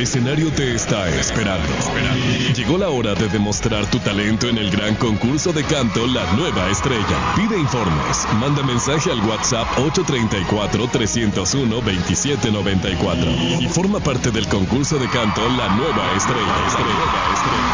escenario te está esperando. Llegó la hora de demostrar tu talento en el gran concurso de canto La Nueva Estrella. Pide informes. Manda mensaje al WhatsApp 834-301-2794 y forma parte del concurso de canto La Nueva Estrella.